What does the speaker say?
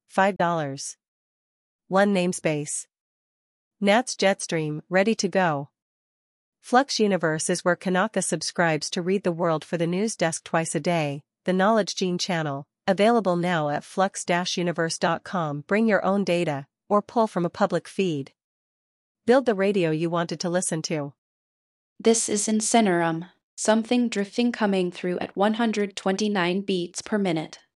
$5. 1 namespace. Nats Jetstream, ready to go. Flux Universe is where Kanaka subscribes to read the world for the news desk twice a day, the Knowledge Gene channel, available now at flux-universe.com. Bring your own data, or pull from a public feed. Build the radio you wanted to listen to. This is Incinerum, something drifting coming through at 129 beats per minute.